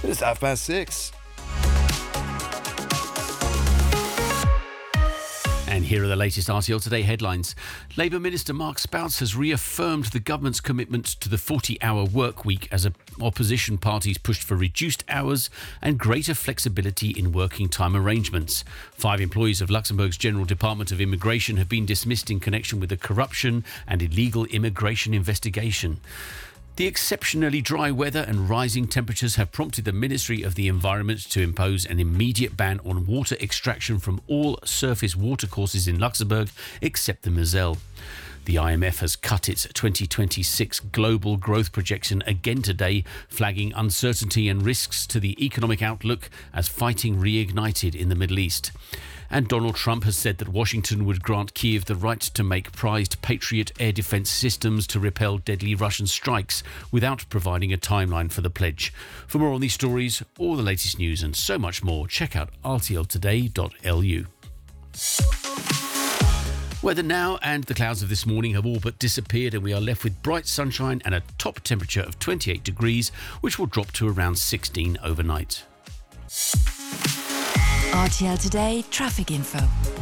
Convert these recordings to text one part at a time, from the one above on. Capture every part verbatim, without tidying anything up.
It's half past six. And here are the latest R T L Today headlines. Labour Minister Mark Spouts has reaffirmed the government's commitment to the forty-hour work week as opposition parties pushed for reduced hours and greater flexibility in working time arrangements. Five employees of Luxembourg's General Department of Immigration have been dismissed in connection with the corruption and illegal immigration investigation. The exceptionally dry weather and rising temperatures have prompted the Ministry of the Environment to impose an immediate ban on water extraction from all surface watercourses in Luxembourg except the Moselle. The I M F has cut its twenty twenty-six global growth projection again today, flagging uncertainty and risks to the economic outlook as fighting reignited in the Middle East. And Donald Trump has said that Washington would grant Kyiv the right to make prized Patriot air defense systems to repel deadly Russian strikes without providing a timeline for the pledge. For more on these stories, all the latest news and so much more, check out r t l today dot l u. Weather now, and the clouds of this morning have all but disappeared and we are left with bright sunshine and a top temperature of twenty-eight degrees, which will drop to around sixteen overnight. R T L Today traffic info.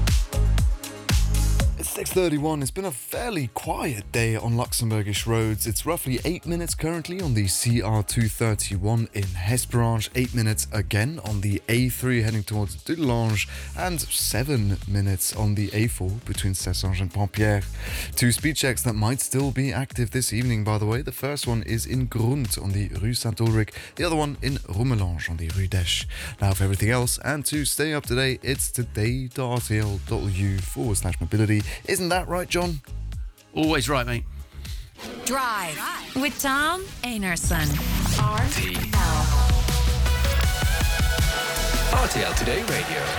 It's six thirty-one. It's been a fairly quiet day on Luxembourgish roads. It's roughly eight minutes currently on the C R two thirty-one in Hesperange, eight minutes again on the A three heading towards Dudelange, and seven minutes on the A four between Cessange and Pompierre. Two speed checks that might still be active this evening, by the way. The first one is in Grund on the Rue Saint-Ulrich, the other one in Rumelange on the Rue d'Esch. Now for everything else, and to stay up to date, it's today dot r t l dot l u forward slash mobility. Isn't that right, John? Always right, mate. Drive with Tom Einarson. R T L. R T L Today Radio.